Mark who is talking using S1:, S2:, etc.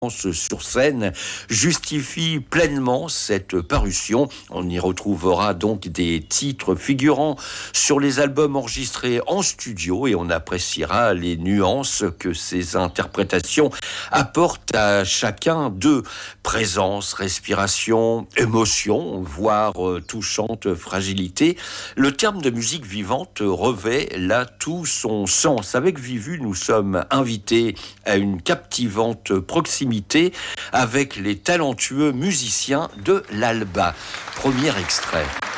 S1: sur scène justifie pleinement cette parution. On y retrouvera donc des titres figurant sur les albums enregistrés en studio et on appréciera les nuances que ces interprétations apportent à chacun d'eux. Présence, respiration, émotion, voire touchante fragilité. Le terme de musique vivante revêt là tout son sens. Avec Vivu, nous sommes invités à une captivante proximité avec les talentueux musiciens de l'Alba. Premier extrait.